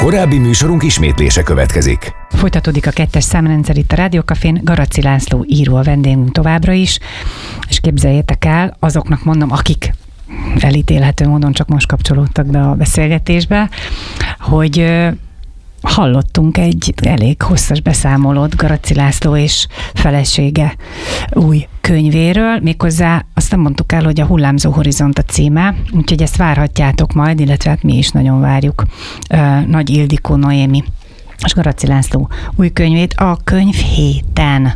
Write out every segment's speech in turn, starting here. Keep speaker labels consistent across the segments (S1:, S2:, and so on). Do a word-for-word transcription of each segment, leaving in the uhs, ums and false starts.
S1: Korábbi műsorunk ismétlése következik.
S2: Folytatódik a kettes számrendszer itt a Rádiókafén. Garaci László író a vendégünk továbbra is, és képzeljétek el, azoknak mondom, akik elítélhető módon csak most kapcsolódtak be a beszélgetésbe, hogy hallottunk egy elég hosszas beszámolót Garaci László és felesége új könyvéről, méghozzá azt nem mondtuk el, hogy a Hullámzó Horizont a címe, úgyhogy ezt várhatjátok majd, illetve hát mi is nagyon várjuk Nagy Ildikó Noémi és Garaci László új könyvét a könyv héten.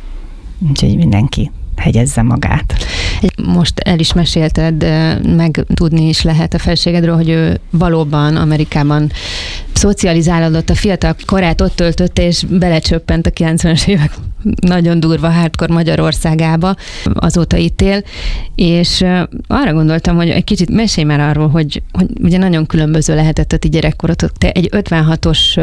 S2: Úgyhogy mindenki hegyezze magát.
S3: Most el is mesélted, meg tudni is lehet a feleségedről, hogy ő valóban Amerikában szocializálódott, a fiatal korát ott töltötte, és belecsöppent a kilencvenes évek nagyon durva hardcore Magyarországába, azóta itt él, és arra gondoltam, hogy egy kicsit mesélj már arról, hogy, hogy ugye nagyon különböző lehetett a ti gyerekkorotok. Te egy ötvenhatos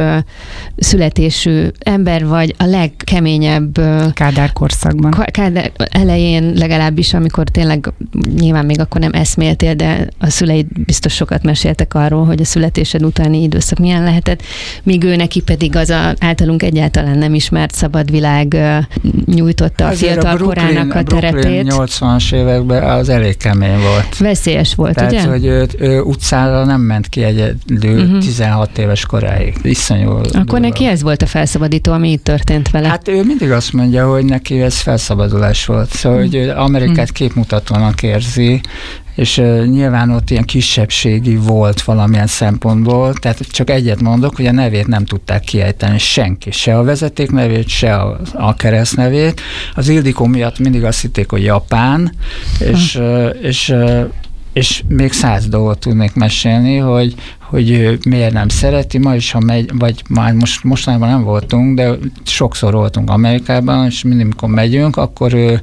S3: születésű ember vagy, a legkeményebb
S2: Kádár korszakban.
S3: Kádár elején legalábbis, amikor tényleg nyilván még akkor nem eszméltél, de a szüleid biztos sokat meséltek arról, hogy a születésed utáni időszak milyen lehetett, míg ő neki pedig az a általunk egyáltalán nem ismert szabad világ nyújtotta a fiatal korának a terepét.
S4: A Brooklyn nyolcvanas években az elég kemény volt.
S3: Veszélyes volt,
S4: Tehát,
S3: ugye?
S4: hogy ő, ő utcára nem ment ki egyedül uh-huh. tizenhat éves koráig. Iszonyú.
S3: Akkor
S4: durva.
S3: neki ez volt a felszabadító, ami itt történt vele?
S4: Hát ő mindig azt mondja, hogy neki ez felszabadulás volt. Szóval, uh-huh. hogy Amerikát uh-huh. képmutatónak érzi, és uh, nyilván ott ilyen kisebbségi volt valamilyen szempontból, tehát csak egyet mondok, hogy a nevét nem tudták kiejteni senki, se a vezeték nevét, se a, a keresztnevét. Az Ildikó miatt mindig azt hitték, hogy japán, és, hm. uh, és, uh, és még száz dolgot tudnék mesélni, hogy, hogy miért nem szereti, ma is, ha megy, vagy már most, mostanában nem voltunk, de sokszor voltunk Amerikában, és mindig, amikor megyünk, akkor ő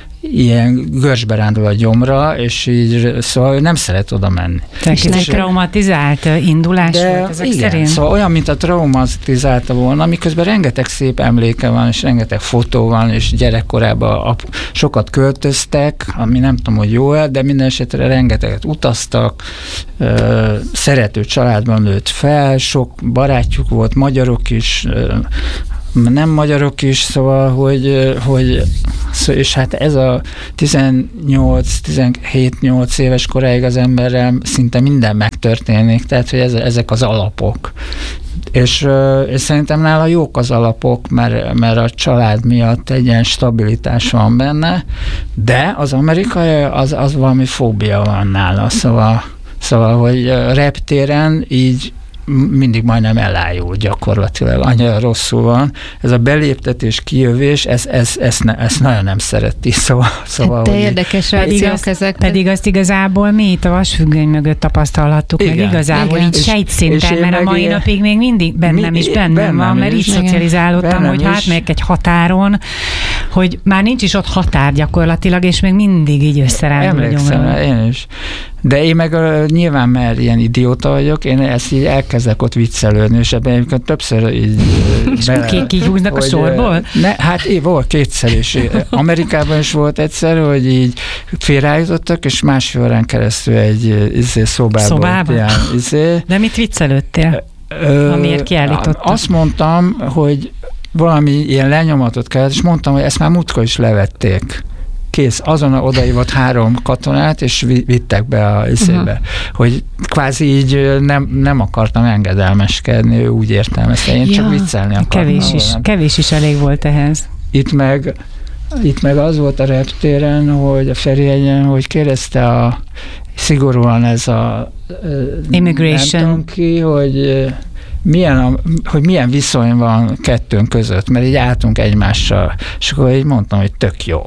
S4: ilyen görcsbe rándul a gyomra, és így, szóval ő nem szeret oda menni.
S2: Tehát egy traumatizált indulás
S4: de
S2: volt ezek
S4: igen,
S2: szerint?
S4: Szóval olyan, mint a traumatizálta volna, miközben rengeteg szép emléke van, és rengeteg fotó van, és gyerekkorában sokat költöztek, ami nem tudom, hogy jó-e, de minden esetre rengeteget utaztak, szerető családban nőtt fel, sok barátjuk volt, magyarok is, nem magyarok is, szóval, hogy, hogy és hát ez a tizennyolc-tizenhét-nyolc éves koráig az emberrel szinte minden megtörténik, tehát, hogy ez, ezek az alapok. És, és szerintem nála jók az alapok, mert, mert a család miatt egy ilyen stabilitás van benne, de az amerikai, az, az valami fóbia van nála, szóval, szóval hogy reptéren így mindig majdnem elájul gyakorlatilag, annyira rosszul van. Ez a beléptetés, kijövés, ez, ez, ez, ne, ez nagyon nem szereti. Szóval, szóval
S3: de érdekes,
S2: pedig azt, ezek. Pedig azt igazából mi itt a vasfüggöny mögött tapasztalhattuk, igen, meg igazából igen. Így sejtszinten, mert a mai ilyen, napig még mindig bennem mi, is bennem, bennem van, mert így szocializálódtam, hogy hát még egy határon, hogy már nincs is ott határ gyakorlatilag, és még mindig így összerándul a gyomra.
S4: Én is. De én meg uh, nyilván, mert ilyen idióta vagyok, én ezt így elkezdek ott viccelődni, és ebben egyébként többször így...
S2: És bele, ki húznak a sorból?
S4: Ne, hát én volt kétszer is. Amerikában is volt egyszer, hogy így félreállítottak, és másfél órán keresztül egy izé, szobában.
S2: Szobában?
S4: Ilyen, izé.
S2: De mit viccelődtél? Ö, amiért kiállítottak?
S4: Azt mondtam, hogy valami ilyen lenyomatot kellett, és mondtam, hogy ezt már múltkor is levették. Kész, azon odaívott három katonát, és vittek be a izébe. Uh-huh. Hogy kvázi így nem, nem akartam engedelmeskedni, ő úgy értelmezte. Én ja, csak viccelni akartam.
S2: Kevés is, kevés is elég volt ehhez.
S4: Itt meg, itt meg az volt a reptéren, hogy a Ferihegyen, hogy kérdezte a szigorúan ez a
S2: immigration.
S4: Nem tudom ki, hogy milyen, a, hogy milyen viszony van kettőnk között, mert így álltunk egymással, és akkor így mondtam, hogy tök jó.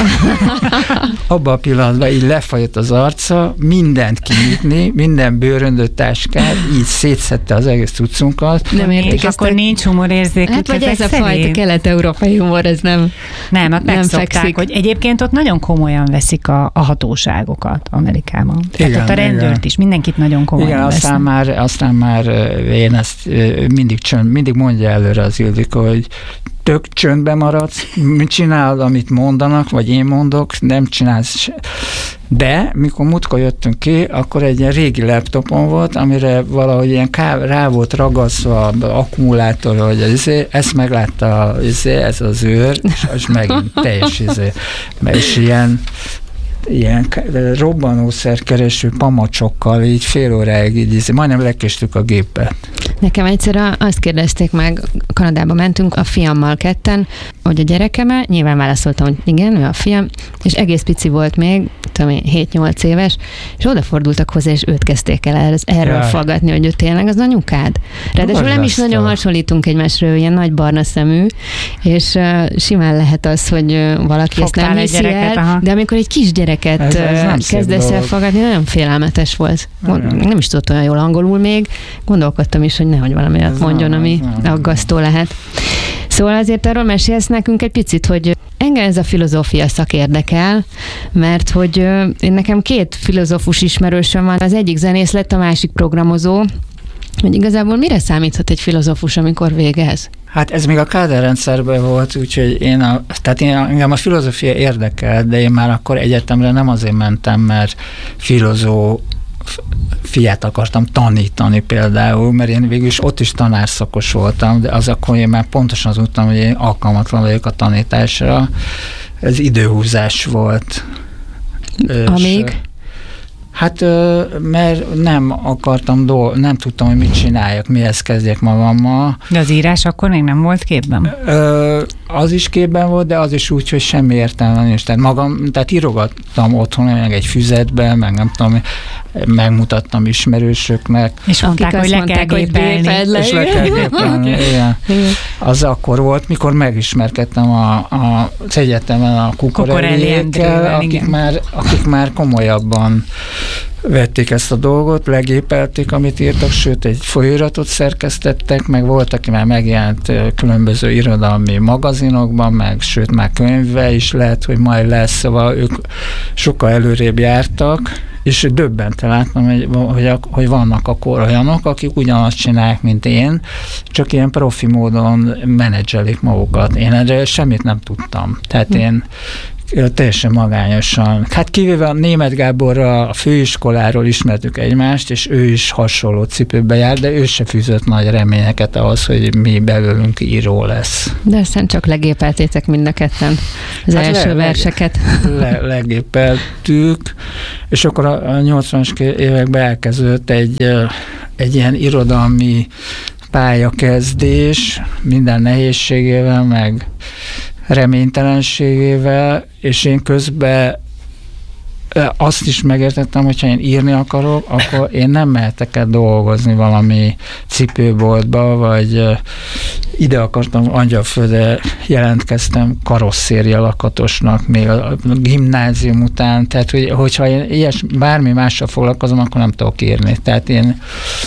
S4: Abban a pillanatban így lefagyott az arca, mindent kinyitni, minden bőröndöt táskát, így szétszedte az egész cuccunkat.
S2: Nem értik, és akkor nincs humorérzékük.
S3: Hát vagy ez a fajta kelet-európai humor, ez nem
S2: Nem, hát megszokták, hogy egyébként ott nagyon komolyan veszik a, a hatóságokat Amerikában. Tehát igen, ott a rendőrt igen. is, mindenkit nagyon komolyan
S4: igen,
S2: vesznek.
S4: aztán már, aztán már én ezt mindig, csönd, mindig mondja előre az Ildikó, hogy tök csöndben maradsz, csinálod, amit mondanak, vagy én mondok, nem csinálsz se. De mikor múltkor jöttünk ki, akkor egy ilyen régi laptopon volt, amire valahogy ilyen ká- rá volt ragaszva akkumulátor, hogy izé, ezt meglátta izé, ez az őr, és, és megint teljes izé. És ilyen ilyen robbanószerkereső pamacsokkal így fél óráig így, így majdnem lekéstük a gépet.
S3: Nekem egyszer azt kérdezték meg, Kanadába mentünk a fiammal ketten, hogy a gyerekeme, nyilván válaszoltam, hogy igen, ő a fiam, és egész pici volt még, tudom én, hét-nyolc éves, és odafordultak hozzá, és őt kezdték el erről Jaj. faggatni, hogy ő tényleg az anyukád. Ráadásul nem is nagyon hasonlítunk egymásra, ő ilyen nagy barna szemű, és uh, simán lehet az, hogy uh, valaki Fogtál ezt nem hiszi gyereket, el, aha. de amikor egy kis gyereket ez, ez kezdesz el faggatni, nagyon félelmetes volt. Nem. nem is tudott olyan jól angolul még, gondolkodtam is, hogy nehogy valami olyat mondjon, nem, ami nem, aggasztó nem. lehet. Szóval azért arról mesélsz nekünk egy picit, hogy engem ez a filozófia szak érdekel, mert hogy én nekem két filozófus ismerősöm van, az egyik zenész lett, a másik programozó, hogy igazából mire számíthat egy filozófus, amikor végez?
S4: Hát ez még a Kádár rendszerben volt, úgyhogy én, a, tehát én, engem a filozófia érdekel, de én már akkor egyetemre nem azért mentem, mert filozó fiát akartam tanítani például, mert én végül is ott is tanárszakos voltam, de az akkor én már pontosan az tudtam, hogy én alkalmatlan vagyok a tanításra. Ez időhúzás volt.
S3: Amíg?
S4: Hát, mert nem akartam, dolg, nem tudtam, hogy mit csináljak, mihez kezdjek magammal.
S2: De az írás akkor még nem volt képben?
S4: Az is képben volt, de az is úgy, hogy semmi értelme nincs. Tehát magam, tehát írogattam otthon, meg egy füzetben, meg nem tudom, megmutattam ismerősöknek.
S2: És mondták, hogy le kell gépelni.
S4: És le kell gépelni, igen. Az akkor volt, mikor megismerkedtem a, a, az egyetemen a Kukorelliékkel, akik már, akik már komolyabban vették ezt a dolgot, legépelték, amit írtak, sőt, egy folyóiratot szerkesztettek, meg volt, aki már megjelent különböző irodalmi magazinokban, meg sőt, már könyve is lehet, hogy majd lesz, szóval ők sokkal előrébb jártak, és döbbenten láttam, hogy, hogy, hogy vannak akkor olyanok, akik ugyanazt csinálják, mint én, csak ilyen profi módon menedzselik magukat. Én erre semmit nem tudtam. Tehát én teljesen magányosan. Hát kivéve a Németh Gáborra a főiskoláról ismertük egymást, és ő is hasonló cipőbe jár, de ő se fűzött nagy reményeket ahhoz, hogy mi belőlünk író lesz.
S3: De aztán csak legépeltétek mind a ketten az hát első le, verseket.
S4: Le, legépeltük, és akkor a nyolcvanas években elkezdődött egy, egy ilyen irodalmi pályakezdés, minden nehézségével, meg reménytelenségével, és én közben azt is megértettem, hogyha én írni akarok, akkor én nem mehetek el dolgozni valami cipőboltba, vagy ide akartam, Angyalföldre jelentkeztem karosszéria lakatosnak még a gimnázium után, tehát hogy, hogyha én ilyes, bármi mással foglalkozom, akkor nem tudok írni. Tehát én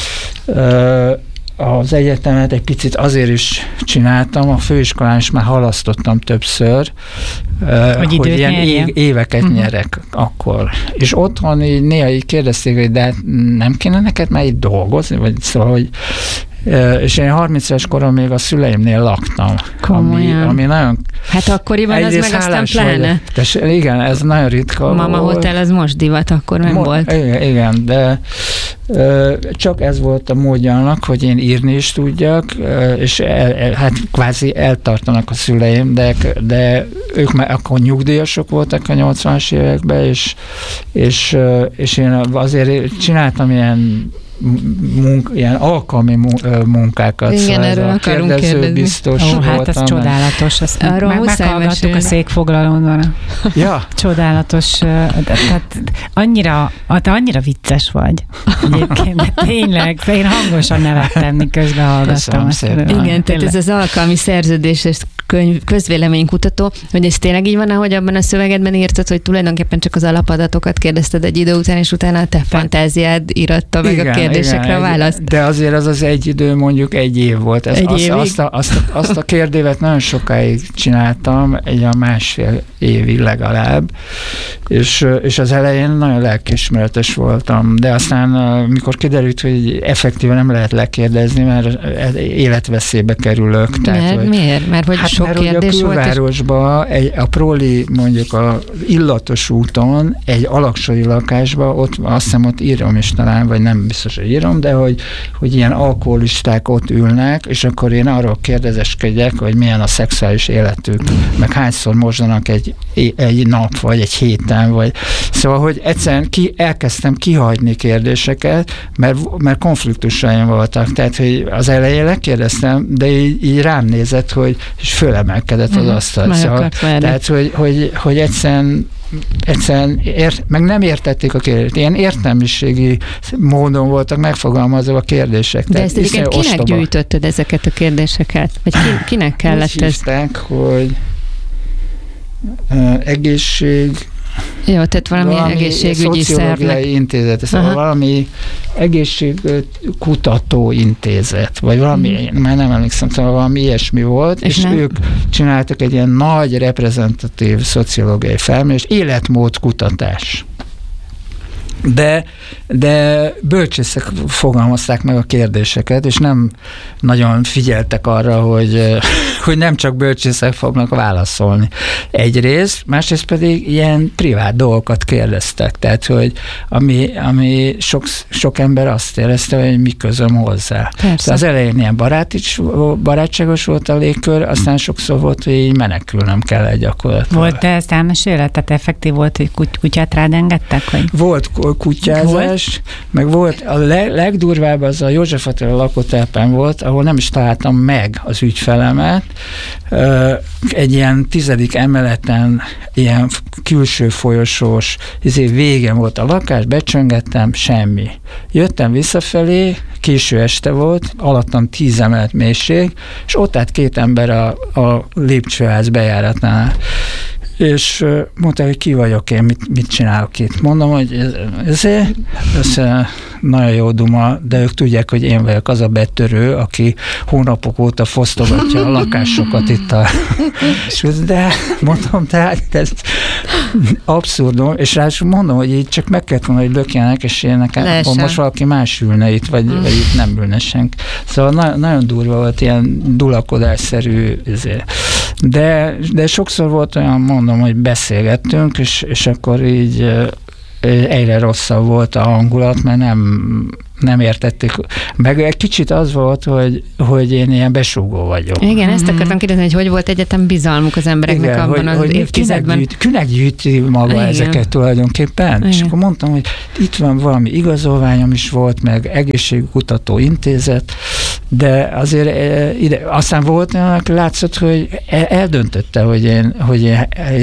S4: ö, az egyetemet egy picit azért is csináltam, a főiskolán is már halasztottam többször, hogy, hogy ilyen é- éveket uh-huh. nyerek akkor. És otthon így néha így kérdezték, hogy de nem kéne neked már itt dolgozni? Vagy szóval, hogy és én harminc éves koron még a szüleimnél laktam. Ami, ami nagyon...
S3: Hát akkoriban ez meg aztán pláne.
S4: De, igen, ez nagyon ritka.
S3: Mama volt. Hotel, az most divat, akkor meg Mo- volt.
S4: Igen, igen, de ö, csak ez volt a módja annak, hogy én írni is tudjak, ö, és el, el, hát kvázi eltartanak a szüleim, de, de ők már akkor nyugdíjasok voltak a nyolcvanas években, és, és, és én azért csináltam ilyen Munk, ilyen alkalmi munkákat.
S3: Igen, szóval erről akarunk kérdezni.
S4: Biztos
S2: Ó, hát ez csodálatos. Ezt
S3: arról
S2: meg, meghallgattuk a székfoglalón.
S4: Ja.
S2: Csodálatos. Tehát annyira, annyira vicces vagy. Egyébként, tényleg. Én hangosan nevettem, miközben hallgattam.
S3: Igen, tehát ez az alkalmi szerződéses könyv, közvéleménykutató, hogy ez tényleg így van, ahogy abban a szövegedben írtad, hogy tulajdonképpen csak az alapadatokat kérdezted egy idő után, és utána a te fantáziád íratta meg igen, a kérdésekre igen, a választ.
S4: De azért az az egy idő mondjuk egy év volt. Ez
S3: egy
S4: azt,
S3: évig?
S4: Azt a, azt, a, azt a kérdévet nagyon sokáig csináltam, egy a másfél évig legalább, és, és az elején nagyon lelkiismeretes voltam, de aztán mikor kiderült, hogy effektíven nem lehet lekérdezni, mert életveszélybe kerülök.
S3: Tehát, mert
S4: hogy,
S3: miért? Mert hogy
S4: hát
S3: Sok
S4: mert
S3: kérdés
S4: a külvárosban, és... egy, a Proli mondjuk a Illatos úton, egy alaksori lakásban, ott azt hiszem ott írom is talán, vagy nem biztos, hogy írom, de hogy, hogy ilyen alkoholisták ott ülnek, és akkor én arról kérdezeskedjek, hogy milyen a szexuális életük, meg hányszor mosdanak egy, egy nap, vagy egy héten, vagy szóval, hogy egyszerűen ki, elkezdtem kihagyni kérdéseket, mert, mert konfliktusaim voltak, tehát, hogy az elején lekérdeztem, de így, így rám nézett, hogy és fölemelkedett az asztal. Szóval, tehát, hogy, hogy, hogy egyszerűen egyszerűen ért, meg nem értették a kérdést. Ilyen értelmiségi módon voltak megfogalmazva a kérdések.
S3: De ezt egyébként kinek ostoba. Gyűjtötted ezeket a kérdéseket? Vagy ki, kinek kellett
S4: úgy
S3: ez?
S4: Hívták, hogy uh, egészség...
S3: Jó, tehát valami, valami egészségügyi szervnek.
S4: Intézet, szóval valami egészségkutató intézet, vagy valami, hmm. már nem emlékszem, szóval valami ilyesmi volt, és, és ők csináltak egy ilyen nagy reprezentatív szociológiai felmérést, életmódkutatás. De, de bölcsészek fogalmazták meg a kérdéseket, és nem nagyon figyeltek arra, hogy, hogy nem csak bölcsészek fognak válaszolni. Egyrészt, másrészt pedig ilyen privát dolgokat kérdeztek. Tehát, hogy ami, ami sok, sok ember azt érezte, hogy mi közöm hozzá. Persze. Az elején ilyen barátis, barátságos volt a légkör, aztán sokszor volt, hogy így menekülnem kellett gyakorlatilag.
S2: Volt, de ezt elmeséled? Tehát effektív volt, hogy kuty- kutyát rád engedtek? Vagy?
S4: Volt kutyázás, volt? Meg volt, a leg, legdurvább az a József Attila lakótelepen volt, ahol nem is találtam meg az ügyfelemet. Egy ilyen tizedik emeleten, ilyen külső folyosós, ezért vége volt a lakás, becsöngettem, semmi. Jöttem visszafelé, késő este volt, alattam tíz emelet mélység, és ott állt két ember a, a lépcsőház bejáratnál. És mondta, hogy ki vagyok én, mit, mit csinálok itt. Mondom, hogy ez, ez, ez nagyon jó duma, de ők tudják, hogy én vagyok az a betörő, aki hónapok óta fosztogatja a lakásokat itt a... És de mondom, tehát ez abszurdum, és ráadásul mondom, hogy így csak meg kellett volna, hogy lökjenek, és én nekem most valaki más ülne itt, vagy, mm. vagy itt nem ülne senki. Szóval na, nagyon durva volt, ilyen dulakodásszerű, ezért. De, de sokszor volt olyan, mondom, hogy beszélgettünk, és, és akkor így egyre rosszabb volt a hangulat, mert nem, nem értették. Meg egy kicsit az volt, hogy, hogy én ilyen besúgó vagyok.
S3: Igen, ezt akartam kérdezni, hogy hogy volt egyetem bizalmuk az embereknek. Igen, abban hogy, az hogy évtizedben.
S4: Kinek gyűjti maga igen. ezeket tulajdonképpen? Igen. És akkor mondtam, hogy itt van valami igazolványom is volt, meg egészségkutató intézet, de azért ide, aztán volt olyan, látszott, hogy eldöntötte, hogy én, hogy én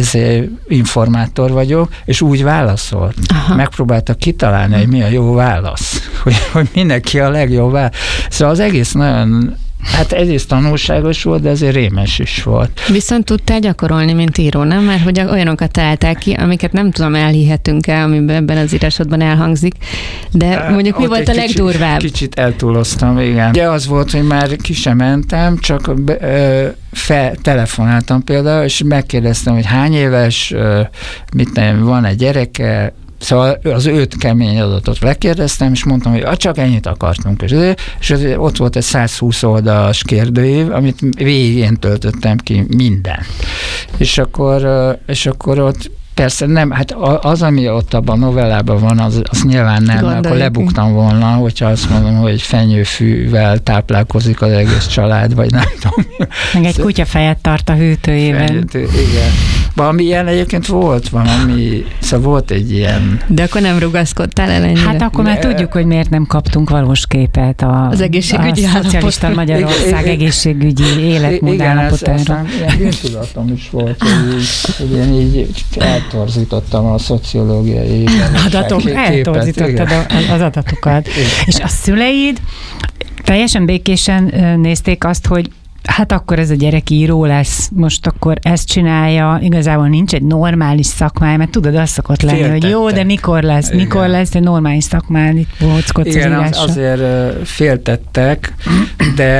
S4: informátor vagyok, és úgy válaszolt. Aha. Megpróbálta kitalálni, hogy mi a jó válasz. Hogy, hogy mindenki a legjobb válasz. Szóval az egész nagyon, hát egyrészt tanulságos volt, de azért rémes is volt.
S3: Viszont tudtál gyakorolni, mint író, nem? Mert hogy olyanokat találtál ki, amiket nem tudom, elhihetünk-e, amiben ebben az írásodban elhangzik, de mondjuk mi volt a legdurvább?
S4: Kicsit, kicsit eltúloztam, igen. Ugye az volt, hogy már ki sem mentem, csak ö, fel, telefonáltam például, és megkérdeztem, hogy hány éves, ö, mit nem, van egy gyereke, szóval az öt kemény adatot lekérdeztem, és mondtam, hogy ah, csak ennyit akartunk. És, és ott volt egy százhúsz oldalas kérdőív, amit végén töltöttem ki mindent. És akkor, és akkor ott persze nem, hát az, ami ott abban a novellában van, az, az nyilván nem, gondoljuk, mert akkor lebuktam volna, hogyha azt mondom, hogy fenyőfűvel táplálkozik az egész család, vagy nem tudom.
S2: Meg egy kutyafejet tart a hűtőjében.
S4: Fenyőtő, igen. Valami ilyen egyébként volt, valami, szóval volt egy ilyen...
S3: De akkor nem rugaszkodtál el ennyire?
S2: Hát akkor már tudjuk, hogy miért nem kaptunk valós képet a,
S3: az egészségügyi
S2: a szocialista Magyarország igen, egészségügyi életmód állapotára.
S4: Igen, ilyen bűntudatom is volt, hogy, így, hogy én így eltorzítottam a szociológiai
S2: adatok, eltorzítottad az adatokat. Igen. És a szüleid teljesen békésen nézték azt, hogy hát akkor ez a gyerek író lesz, most akkor ezt csinálja, igazából nincs egy normális szakmája, mert tudod, az szokott lenni, féltettek. Hogy jó, de mikor lesz, igen. mikor lesz egy normális szakmája, itt bohockodsz az
S4: igen, az azért féltettek, de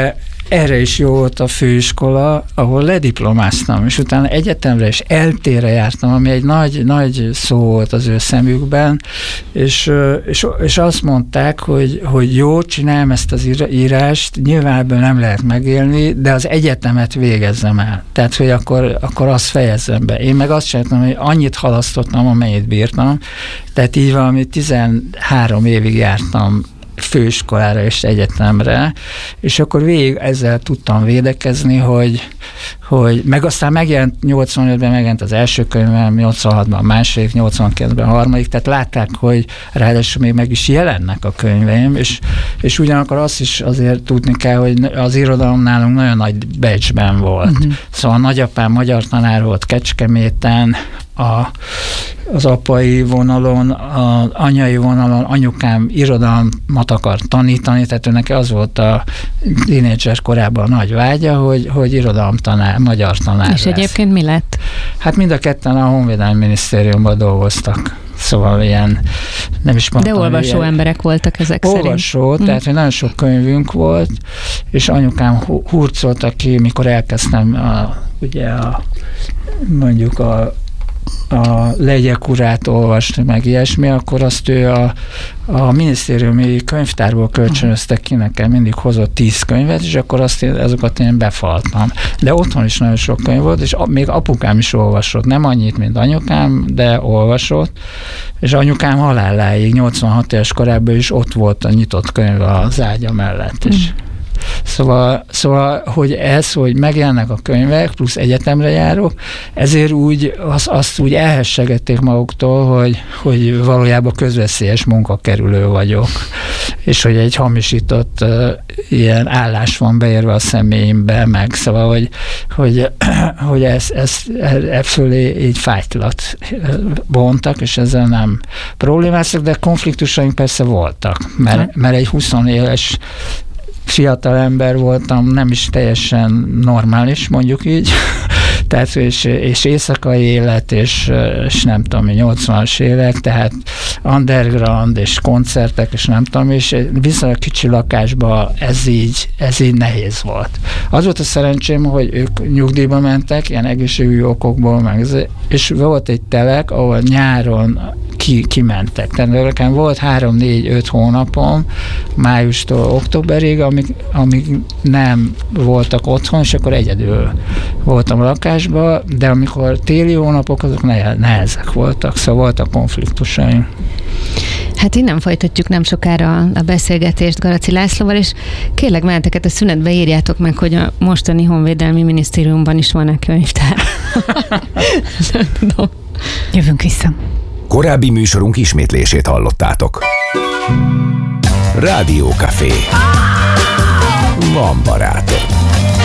S4: erre is jó volt a főiskola, ahol lediplomáztam, és utána egyetemre és eltére jártam, ami egy nagy, nagy szó volt az ő szemükben, és, és, és azt mondták, hogy, hogy jó, csinálom ezt az írást, nyilván ebből nem lehet megélni, de az egyetemet végezzem el. Tehát, hogy akkor, akkor azt fejezzem be. Én meg azt csináltam, hogy annyit halasztottam, amennyit bírtam, tehát így valami tizenhárom évig jártam főiskolára és egyetemre, és akkor végig ezzel tudtam védekezni, hogy, hogy meg aztán megjelent nyolcvanötben megjelent az első könyvem, nyolcvanhatban a második, nyolcvankilencben a harmadik, tehát látták, hogy ráadásul még meg is jelennek a könyveim, és, és ugyanakkor azt is azért tudni kell, hogy az irodalom nálunk nagyon nagy becsben volt. Uh-huh. Szóval a nagyapám magyar tanár volt Kecskeméten, a, az apai vonalon, az anyai vonalon, anyukám irodalmat akar tanítani, tehát neki az volt a tínédzser korában a nagy vágya, hogy, hogy irodalomtanár, magyar tanár
S3: És lesz. Egyébként mi lett?
S4: Hát mind a ketten a Honvédelmi Minisztériumban dolgoztak. Szóval ilyen, nem is mondtam.
S3: De olvasó ilyen, emberek voltak ezek
S4: olvasó,
S3: szerint.
S4: Olvasó, tehát hogy nagyon sok könyvünk volt, és anyukám hurcolta ki, mikor elkezdtem a, ugye a, mondjuk a a Legyek urát olvasni, meg ilyesmi, akkor azt ő a, a minisztériumi könyvtárból kölcsönöztek ki, nekem mindig hozott tíz könyvet, és akkor azt én, azokat én befaltam. De otthon is nagyon sok könyv volt, és a, még apukám is olvasott. Nem annyit, mint anyukám, de olvasott, és anyukám haláláig, nyolcvanhat éves korában is ott volt a nyitott könyv az ágya mellett is. Mm. Szóval, szóval, hogy ez, hogy megjelennek a könyvek, plusz egyetemre járok, ezért úgy, az, azt úgy elhessegették maguktól, hogy, hogy valójában közveszélyes munkakerülő vagyok, és hogy egy hamisított uh, ilyen állás van beérve a személyembe, meg szóval, hogy, hogy, hogy ez, ez e fölé így fájtlat bontak, és ezzel nem problémáztak, de konfliktusaink persze voltak, mert, mert egy húsz éves fiatal ember voltam, nem is teljesen normális, mondjuk így, tehát és, és éjszakai élet, és, és nem tudom, nyolcvanas évek, tehát underground, és koncertek, és nem tudom, és viszonylag kicsi lakásban ez így, ez így nehéz volt. Az volt a szerencsém, hogy ők nyugdíjba mentek, ilyen egészségügyi okokból, meg, és volt egy telek, ahol nyáron ki, kimentek. Tehát nekem volt három, négy, öt hónapom, májustól októberig, amíg, amíg nem voltak otthon, és akkor egyedül voltam a lakásban, de amikor téli hónapok, azok nehezek voltak, szóval voltak konfliktusaim.
S3: Hát innen folytatjuk nem sokára a beszélgetést Garaci Lászlóval, és kérlek benneteket a szünetbe írjátok meg, hogy a mostani Honvédelmi Minisztériumban is van-e könyvtár. Nem tudom.
S2: Jövünk vissza.
S1: Korábbi műsorunk ismétlését hallottátok. Rádió Café. Van barátom.